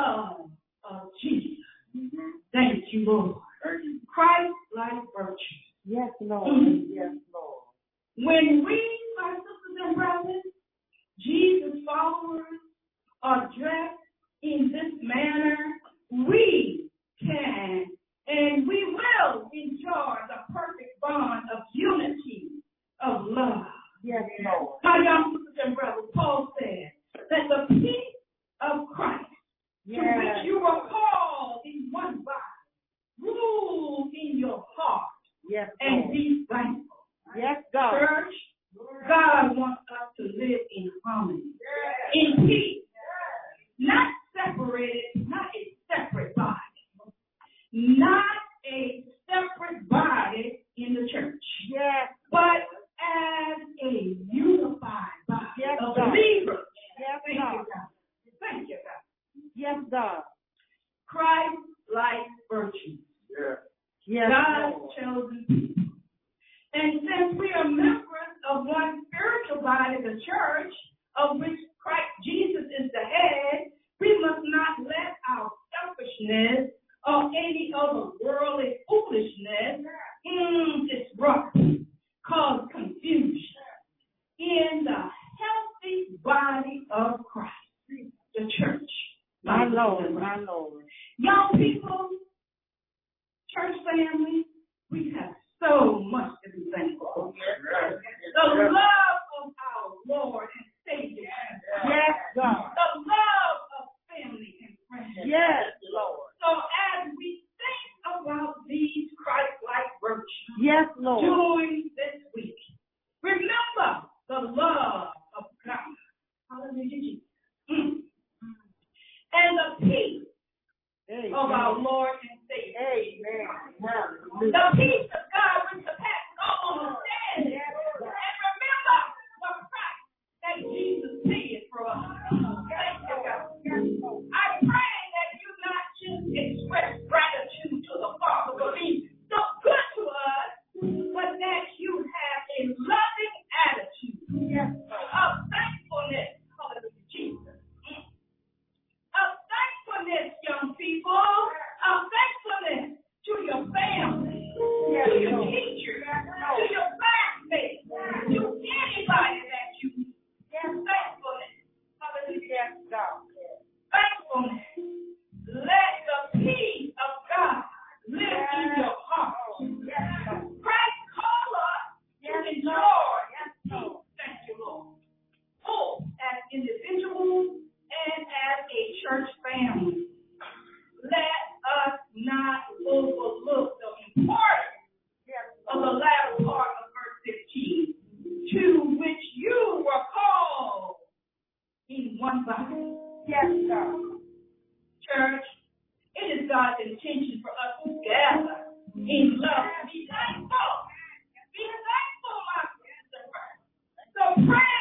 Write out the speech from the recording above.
love of Jesus. Thank you, Lord. Christ-like virtue. Yes, Lord. Yes, Lord. When we, my sisters and brothers, Jesus followers, are dressed in this manner, we can and we will enjoy the perfect bond of unity, of love. Yes, Lord. My young sisters and brothers, Paul said that the peace of Christ, to which you were called in one body, rule in your heart, and be thankful. Yes, God. Church, God wants us to live in harmony, in peace, not separated, not a separate body, not a separate body in the church, but as a unified body of believers. Thank you, God. Thank you, God. Yes, God. Christ-like virtue. God's chosen people. And since we are members of one spiritual body, the church, of which Christ Jesus is the head, we must not let our selfishness or any other worldly foolishness disrupt, cause confusion in the healthy body of Christ, the church. My Lord, my Lord. Young people, church family, we have so much to be thankful for. The love of our Lord and Savior. Yes, God. The love of family and friends. Yes, Lord. So as we think about these Christ-like virtues, yes, Lord, during this week, remember the love of God. Hallelujah. And the peace of our Lord and Savior. Amen. The peace of God which surpasses all understanding. And remember the price that Jesus paid for us. Thank you, God. I pray that you not just express gratitude to the Father for being so good to us, but that you have a loving attitude of thankfulness. Hallelujah, Jesus. Of thankfulness, young people. Of thankfulness to your family, to your teachers, to your classmates, to anybody that you meet. Thankfulness. Hallelujah. Thankfulness. Let the peace of God live in your heart. Christ called us to enjoy peace. Thank you, Lord. Both as individuals and as a church family. Let us not overlook the importance of the latter part of verse 15, to which you were called in one body. Yes, God. Church, it is God's intention for us to gather in love. Be thankful. Be thankful, my sister. So pray